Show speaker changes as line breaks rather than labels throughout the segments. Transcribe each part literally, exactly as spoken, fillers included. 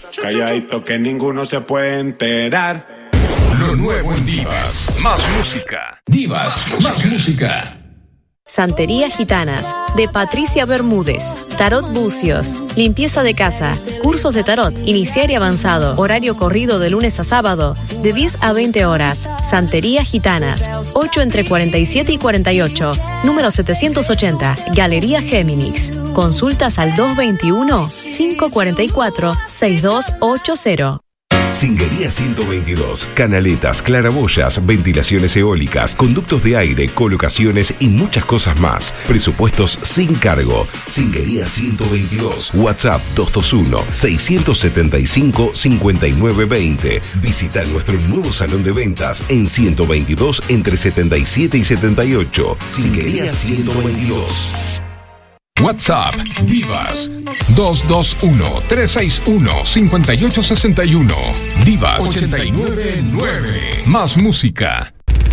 calladito que ninguno se puede enterar.
Lo nuevo en Divas, más música. Divas, más música.
Santería Gitanas, de Patricia Bermúdez. Tarot Bucios, limpieza de casa, cursos de tarot, iniciar y avanzado, horario corrido de lunes a sábado, de diez a veinte horas. Santería Gitanas, ocho entre cuarenta y siete y cuarenta y ocho, número setecientos ochenta, Galería Géminis. Consultas al dos veintiuno, cinco cuarenta y cuatro, sesenta y dos ochenta.
Singuería ciento veintidós, canaletas, claraboyas, ventilaciones eólicas, conductos de aire, colocaciones y muchas cosas más. Presupuestos sin cargo. Singuería ciento veintidós, WhatsApp dos dos uno, seis siete cinco, cinco nueve dos cero. Visita nuestro nuevo salón de ventas en ciento veintidós entre setenta y siete y setenta y ocho. Singuería ciento veintidós.
WhatsApp Divas dos dos uno, tres seis uno, cinco ocho seis uno. Divas ochenta y nueve nueve. Más música.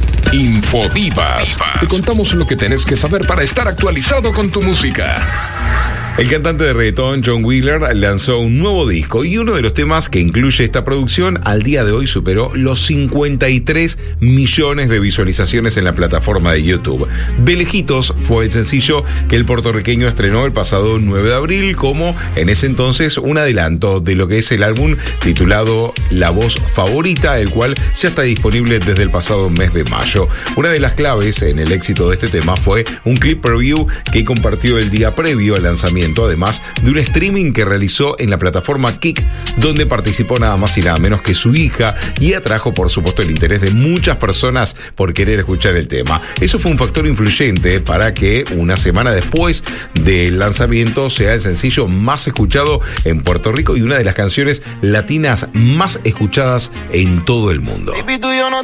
Infodivas. Te contamos lo que tenés que saber para estar actualizado con tu música.
El cantante de reggaetón John Wheeler lanzó un nuevo disco y uno de los temas que incluye esta producción al día de hoy superó los cincuenta y tres millones de visualizaciones en la plataforma de YouTube. De lejitos fue el sencillo que el puertorriqueño estrenó el pasado nueve de abril como en ese entonces un adelanto de lo que es el álbum titulado La Voz Favorita, el cual ya está disponible desde el pasado mes de mayo. Una de las claves en el éxito de este tema fue un clip preview que compartió el día previo al lanzamiento, además de un streaming que realizó en la plataforma Kick, donde participó nada más y nada menos que su hija y atrajo por supuesto el interés de muchas personas por querer escuchar el tema. Eso fue un factor influyente para que una semana después del lanzamiento sea el sencillo más escuchado en Puerto Rico y una de las canciones latinas más escuchadas en todo el mundo.
Baby, tú y yo no